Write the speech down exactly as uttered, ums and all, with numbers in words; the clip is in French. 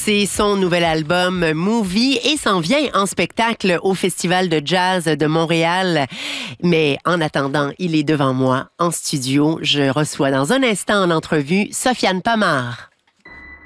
lancé son nouvel album Movie et s'en vient en spectacle au Festival de jazz de Montréal. Mais en attendant, il est devant moi en studio. Je reçois dans un instant en entrevue Sofiane Pamart.